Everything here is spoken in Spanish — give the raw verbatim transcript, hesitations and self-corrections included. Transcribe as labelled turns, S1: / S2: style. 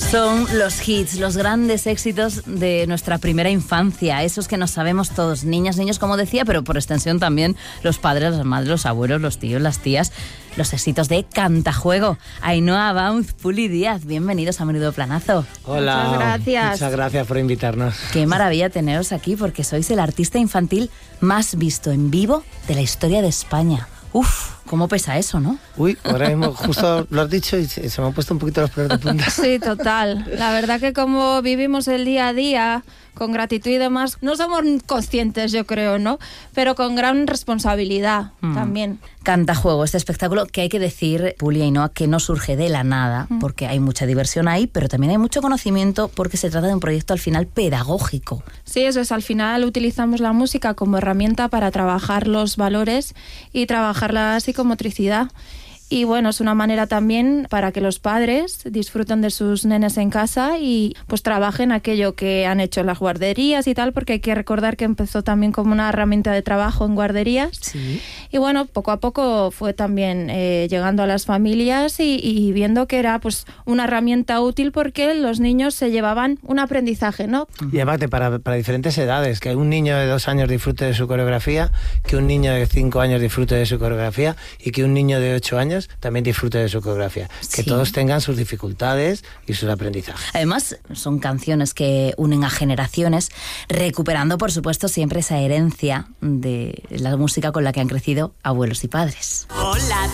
S1: Son los hits, los grandes éxitos de nuestra primera infancia, esos que nos sabemos todos, niñas, niños, como decía, pero por extensión también los padres, las madres, los abuelos, los tíos, las tías, los éxitos de Cantajuego. Ainhoa Baunz, Puli Díaz, bienvenidos a Menudo Planazo.
S2: Hola,
S3: muchas gracias.
S2: Muchas gracias por invitarnos.
S1: Qué maravilla teneros aquí, porque sois el artista infantil más visto en vivo de la historia de España. Uf, cómo pesa eso, ¿no?
S2: Uy, ahora mismo justo lo has dicho y se, se me han puesto un poquito los pelos de punta.
S3: Sí, total. La verdad que como vivimos el día a día con gratitud y demás, no somos conscientes, yo creo, ¿no? Pero con gran responsabilidad mm. también.
S1: Cantajuego, este espectáculo que hay que decir, Puli y Ainhoa, que no surge de la nada, mm. porque hay mucha diversión ahí, pero también hay mucho conocimiento porque se trata de un proyecto al final pedagógico.
S3: Sí, eso es, al final utilizamos la música como herramienta para trabajar los valores y trabajar la psicomotricidad. Y bueno, es una manera también para que los padres disfruten de sus nenes en casa y pues trabajen aquello que han hecho en las guarderías y tal, porque hay que recordar que empezó también como una herramienta de trabajo en guarderías.
S1: Sí.
S3: Y bueno, poco a poco fue también eh, llegando a las familias y, y viendo que era pues una herramienta útil porque los niños se llevaban un aprendizaje, ¿no?
S2: Y aparte para, para diferentes edades, que un niño de dos años disfrute de su coreografía, que un niño de cinco años disfrute de su coreografía y que un niño de ocho años también disfrute de su coreografía. Que sí. Todos tengan sus dificultades y sus aprendizajes.
S1: Además, son canciones que unen a generaciones, recuperando, por supuesto, siempre esa herencia de la música con la que han crecido abuelos y padres. Hola.